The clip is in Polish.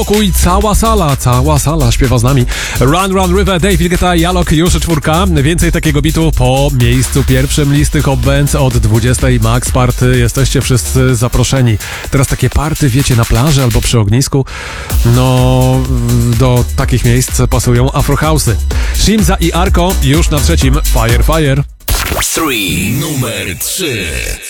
Pokój, cała sala śpiewa z nami. Run Run River, David Guetta, Jalok, już 4. Więcej takiego bitu po miejscu pierwszym listy Hot Bands od 20. Max Party. Jesteście wszyscy zaproszeni. Teraz takie party, wiecie, na plaży albo przy ognisku. No, do takich miejsc pasują Afro House'y. Shimza i Arko już na 3. Fire Fire. Numer 3.